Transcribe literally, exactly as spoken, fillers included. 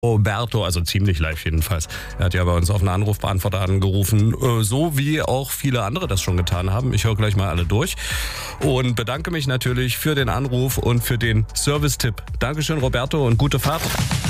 Roberto, also ziemlich live jedenfalls. Er hat ja bei uns auf einen Anrufbeantworter angerufen, so wie auch viele andere das schon getan haben. Ich höre gleich mal alle durch und bedanke mich natürlich für den Anruf und für den Service-Tipp. Dankeschön, Roberto, und gute Fahrt.